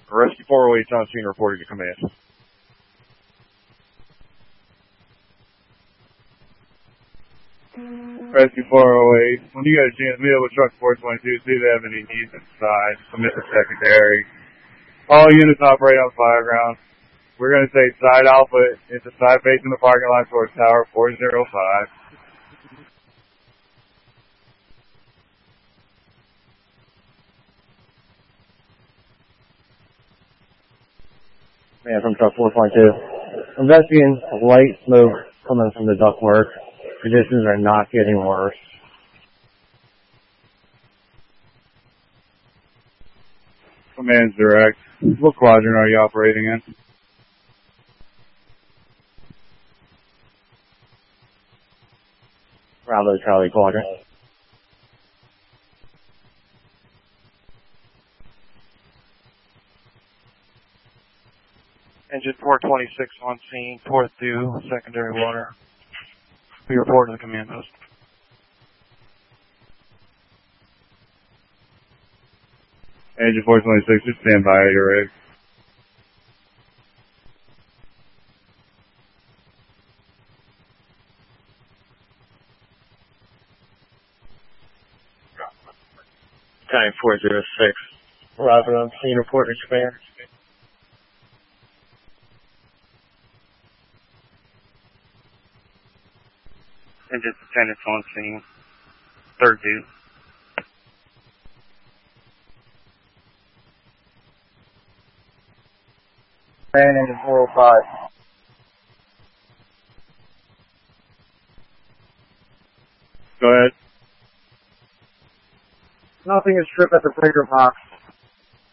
Rescue 408 on scene reporting to command. Rescue 408, when you got a chance, meet up with truck 422, see if they have any needs inside. Submit the secondary. All units operate on fire ground. We're going to take side alpha. It's a side facing the parking lot towards tower 405. Man, from truck 4.2. Investigating light smoke coming from the ductwork. Conditions are not getting worse. Command's direct. What quadrant are you operating in? Bravo Charlie quadrant. Engine 426 on scene, fourth due, secondary water. We report to the command post. Engine 426, just stand by at your rig. Time 406. Arriving on scene, report to command. Engine attendants on scene, third due. Man, engine 405. Go ahead. Nothing is stripped at the breaker box.